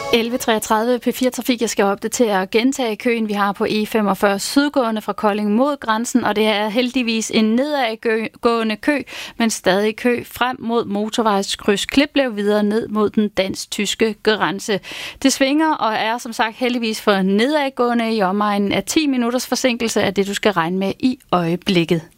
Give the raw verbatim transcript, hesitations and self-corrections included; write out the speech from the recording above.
elleve treogtredive P fire Trafik. Jeg skal opdatere og gentage køen, vi har på E femogfyrre sydgående fra Kolding mod grænsen, og det er heldigvis en nedadgående kø, men stadig kø frem mod motorvejskryds Kliplev videre ned mod den dansk-tyske grænse. Det svinger og er som sagt heldigvis for nedadgående i omegnen af ti minutters forsinkelse af det, du skal regne med i øjeblikket.